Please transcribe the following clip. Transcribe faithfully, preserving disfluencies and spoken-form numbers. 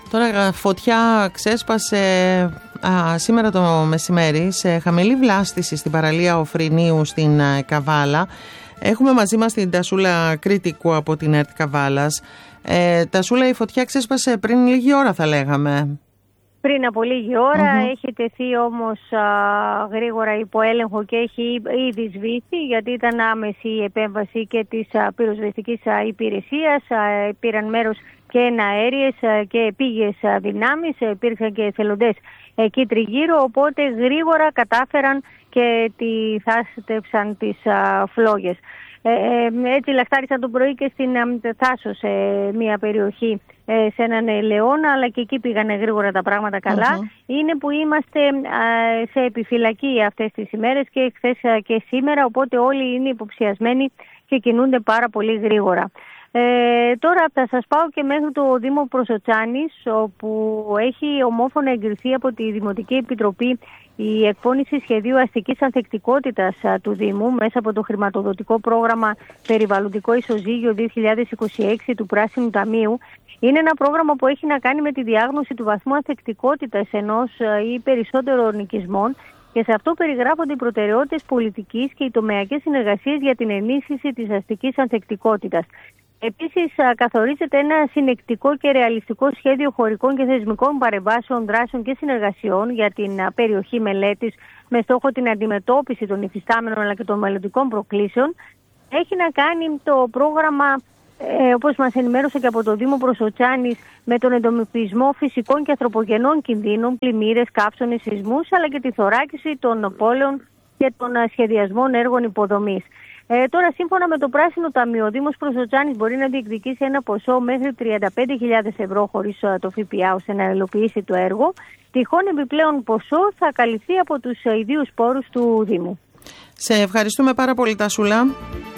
Τώρα φωτιά ξέσπασε α, σήμερα το μεσημέρι σε χαμηλή βλάστηση στην παραλία Οφρινίου στην α, Καβάλα. Έχουμε μαζί μας την Τασούλα Κρήτικου από την ΕΡΤ Καβάλας. Ε, Τασούλα, η φωτιά ξέσπασε πριν λίγη ώρα, θα λέγαμε. Πριν από λίγη ώρα, Mm-hmm. έχει τεθεί όμως α, γρήγορα υπό έλεγχο και έχει ήδη σβήσει, γιατί ήταν άμεση η επέμβαση και της α, πυροσβεστικής α, υπηρεσίας. Α, πήραν μέρος και εναέριες και επίγειες δυνάμεις, υπήρξαν και εθελοντές εκεί τριγύρω, οπότε γρήγορα κατάφεραν και τη θάστευσαν τις α, φλόγες. Ε, ε, έτσι λαχτάρισαν το πρωί και στην ε, Θάσο, σε μια περιοχή, ε, σε έναν ελαιόνα, αλλά και εκεί πήγανε γρήγορα τα πράγματα καλά. Uh-huh. Είναι που είμαστε ε, σε επιφυλακή αυτές τις ημέρες και χθες και σήμερα, οπότε όλοι είναι υποψιασμένοι και κινούνται πάρα πολύ γρήγορα. Ε, τώρα θα σας πάω και μέχρι το Δήμο Προσοτσάνης, όπου έχει ομόφωνα εγκριθεί από τη Δημοτική Επιτροπή η εκπόνηση σχεδίου αστικής ανθεκτικότητας του Δήμου μέσα από το χρηματοδοτικό πρόγραμμα Περιβαλλοντικό Ισοζύγιο δύο χιλιάδες είκοσι έξι του Πράσινου Ταμείου. Είναι ένα πρόγραμμα που έχει να κάνει με τη διάγνωση του βαθμού ανθεκτικότητας ενός ή περισσότερων οικισμών, και σε αυτό περιγράφονται οι προτεραιότητες πολιτικής και οι τομεακές συνεργασίες για την ενίσχυση της αστικής ανθεκτικότητας. Επίσης, καθορίζεται ένα συνεκτικό και ρεαλιστικό σχέδιο χωρικών και θεσμικών παρεμβάσεων, δράσεων και συνεργασιών για την περιοχή μελέτης, με στόχο την αντιμετώπιση των υφιστάμενων αλλά και των μελλοντικών προκλήσεων. Έχει να κάνει το πρόγραμμα, ε, όπως μας ενημέρωσε και από το Δήμο Προσοτσάνης, με τον εντοπισμό φυσικών και ανθρωπογενών κινδύνων, πλημμύρες, καύσονες, σεισμούς, αλλά και τη θωράκιση των πόλεων και των σχεδιασμών έργων υποδομής. Ε, τώρα, σύμφωνα με το Πράσινο Ταμείο, ο Δήμος Προσοτσάνης μπορεί να διεκδικήσει ένα ποσό μέχρι τριάντα πέντε χιλιάδες ευρώ χωρίς το ΦΠΑ, ώστε να υλοποιήσει το έργο. Τυχόν επιπλέον ποσό θα καλυφθεί από τους ιδίους πόρους του Δήμου. Σε ευχαριστούμε πάρα πολύ, Τασούλα.